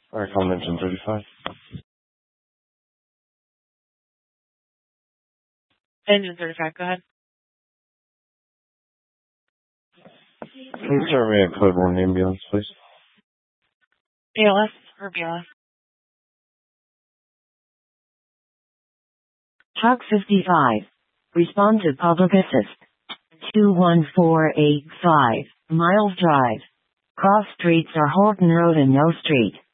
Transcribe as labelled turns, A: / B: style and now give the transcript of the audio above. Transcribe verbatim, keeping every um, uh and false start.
A: Alright, call engine thirty-five.
B: Engine thirty-five, go ahead.
A: Can you start me a code one ambulance, please?
B: A L S or B L S?
C: Truck fifty-five. Respond to public assist. two one four eight five, Miles Drive. Cross streets are Horton Road and No Street.